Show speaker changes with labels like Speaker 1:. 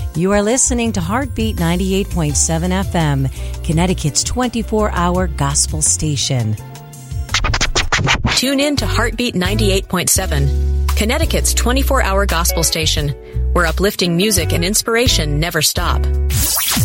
Speaker 1: You are listening to Heartbeat 98.7 FM, Connecticut's 24-hour gospel station.
Speaker 2: Tune in to Heartbeat 98.7, Connecticut's 24-hour gospel station, where uplifting music and inspiration never stop.